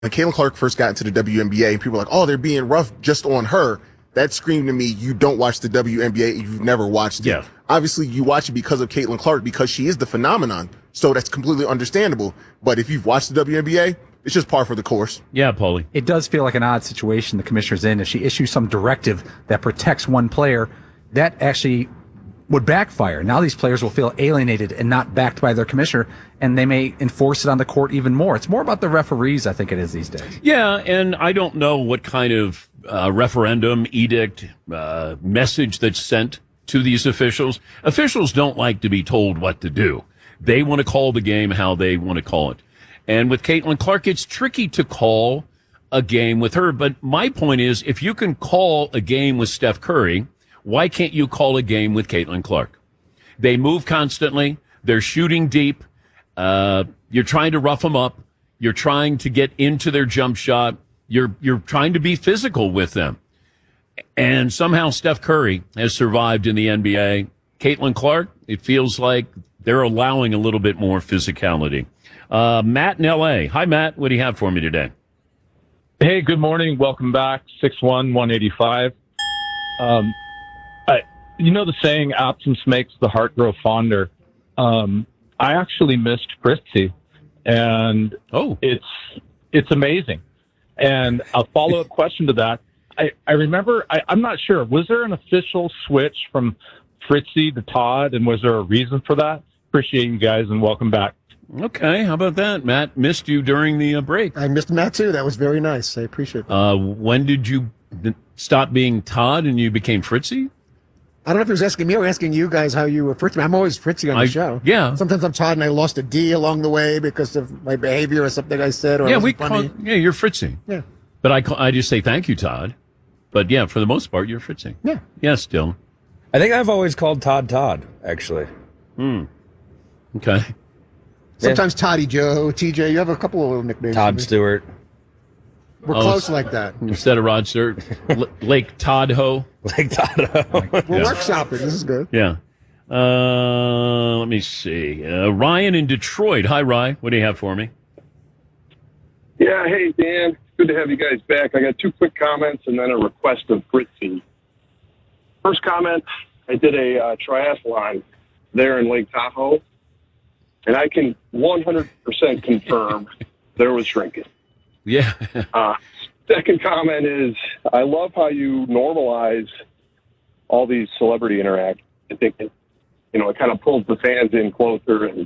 when Caitlin Clark first got into the WNBA, people were like, oh, they're being rough just on her. That screamed to me, you don't watch the WNBA, you've never watched it. Yeah. Obviously, you watch it because of Caitlin Clark, because she is the phenomenon. So that's completely understandable. But if you've watched the WNBA, it's just par for the course. Yeah, Paulie. It does feel like an odd situation the commissioner's in. If she issues some directive that protects one player, that actually would backfire. Now these players will feel alienated and not backed by their commissioner, and they may enforce it on the court even more. It's more about the referees, I think it is these days. Yeah, and I don't know what kind of referendum, edict, message that's sent to these officials. Officials don't like to be told what to do. They want to call the game how they want to call it. And with Caitlin Clark, it's tricky to call a game with her. But my point is, if you can call a game with Steph Curry, why can't you call a game with Caitlin Clark? They move constantly. They're shooting deep. You're trying to rough them up. You're trying to get into their jump shot. You're trying to be physical with them. And somehow Steph Curry has survived in the NBA. Caitlin Clark, it feels like they're allowing a little bit more physicality. Matt in L.A. Hi, Matt. What do you have for me today? Hey, good morning. Welcome back. 6'1", 185. You know the saying, absence makes the heart grow fonder. I actually missed Fritzy, and it's amazing. And a follow-up question to that, I remember, I'm not sure, was there an official switch from Fritzy to Todd, and was there a reason for that? Appreciate you guys, and welcome back. Okay, how about that? Matt missed you during the break. I missed Matt, too. That was very nice. I appreciate that. When did you stop being Todd and you became Fritzy? I don't know if he was asking me or asking you guys how you refer to me. I'm always Fritzy on the show. Yeah. Sometimes I'm Todd and I lost a D along the way because of my behavior or something I said. Or yeah, you're Fritzy. Yeah. But I just say thank you, Todd. But yeah, for the most part, you're Fritzy. Yeah. Yeah, still. I think I've always called Todd, actually. Okay. Sometimes Toddy Joe, TJ, you have a couple of little nicknames. Todd Stewart. We're close like that. Instead of Rod Stewart, Lake Todd-Ho. Lake Todd-Ho. We're workshopping. This is good. Yeah. Let me see. Ryan in Detroit. Hi, Ryan. What do you have for me? Yeah, hey, Dan. Good to have you guys back. I got two quick comments and then a request of Fritzy. First comment, I did a triathlon there in Lake Tahoe, and I can 100% confirm there was drinking. Yeah. Second comment is, I love how you normalize all these celebrity interactions. I think it kind of pulls the fans in closer, and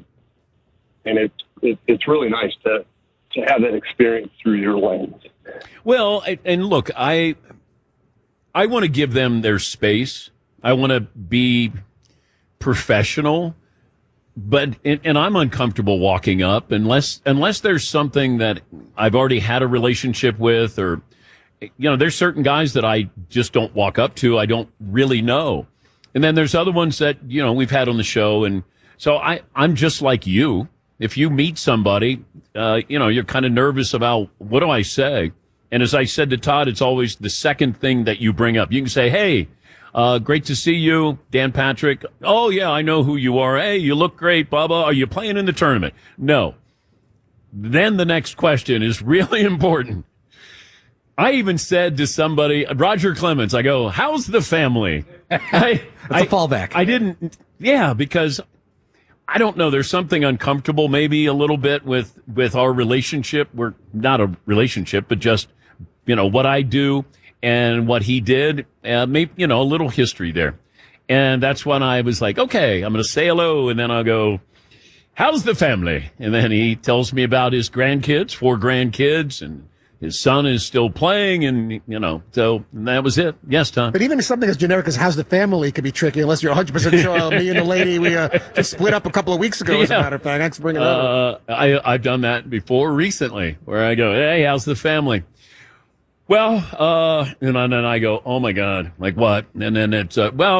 it's really nice to have that experience through your lens. Well, and look, I want to give them their space. I want to be professional. But and I'm uncomfortable walking up unless there's something that I've already had a relationship with, or there's certain guys that I just don't walk up to. I don't really know, and then there's other ones that we've had on the show, and so I'm just like you. If you meet somebody, you're kind of nervous about what do I say, and as I said to Todd, it's always the second thing that you bring up. You can say, "Hey. Great to see you, Dan Patrick." "Oh, yeah, I know who you are." "Hey, you look great, Bubba. Are you playing in the tournament?" No. Then the next question is really important. I even said to somebody, Roger Clemens, I go, "How's the family?" That's a fallback. I didn't, because I don't know. There's something uncomfortable maybe a little bit with our relationship. We're not a relationship, but just, what I do. And what he did, maybe, a little history there. And that's when I was like, okay, I'm going to say hello. And then I'll go, "How's the family?" And then he tells me about his grandkids, 4 grandkids, and his son is still playing. And, so that was it. Yes, Tom. But even something as generic as "how's the family" could be tricky unless you're 100% sure. Me and the lady, we just split up a couple of weeks ago, as a matter of fact. Thanks for bringing it up. I've done that before recently where I go, "Hey, how's the family?" Well, and then I go, "Oh my God, like what?" And then it's,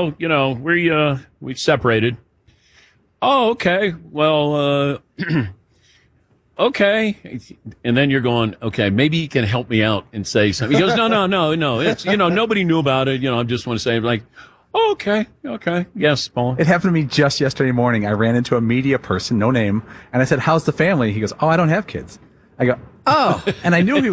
we separated. "Oh, okay. Well, okay." And then you're going, okay, maybe he can help me out and say something. He goes, no. It's, nobody knew about it. I just want to say, like, "Oh, okay. Yes, Paul." It happened to me just yesterday morning. I ran into a media person, no name, and I said, "How's the family?" He goes, "Oh, I don't have kids." I go, Oh, and I knew he